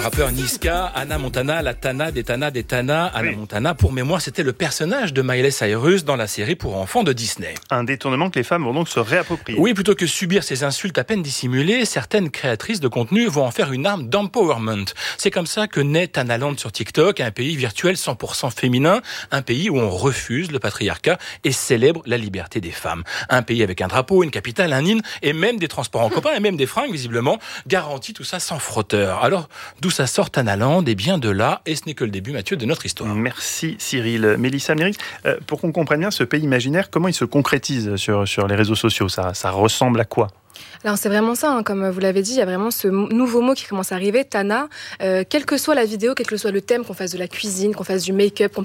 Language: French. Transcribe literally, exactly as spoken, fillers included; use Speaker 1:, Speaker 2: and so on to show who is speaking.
Speaker 1: rappeur Niska, Anna Montana, la Tana des Tana des Tana. Anna
Speaker 2: Oui.
Speaker 1: Montana, pour mémoire, c'était le personnage de Miley Cyrus dans la série pour enfants de Disney.
Speaker 2: Un détournement que les femmes vont donc se réapproprier.
Speaker 1: Oui, plutôt que subir ces insultes à peine dissimulées, certaines créatrices de contenu vont en faire une arme d'empowerment. C'est comme ça que naît Tanaland sur TikTok, un pays virtuel cent pour cent féminin, un pays où on refuse le patriarcat et célèbre la liberté des femmes. Un pays avec un drapeau, une capitale, un hymne et même des transports en commun et même des fringues, visiblement, garantit tout ça sans frotteur. Alors, d'où ça sort Tanaland? Eh bien de là, et ce n'est que le début, Mathieu, de notre histoire.
Speaker 2: Merci Cyril. Mélissa Méry, euh, pour qu'on comprenne bien ce pays imaginaire, comment il se concrétise sur, sur les réseaux sociaux? ça, ça ressemble à quoi?
Speaker 3: Alors c'est vraiment ça, hein, comme vous l'avez dit, il y a vraiment ce nouveau mot qui commence à arriver, Tana. Euh, quelle que soit la vidéo, quel que soit le thème, qu'on fasse de la cuisine, qu'on fasse du make-up, qu'on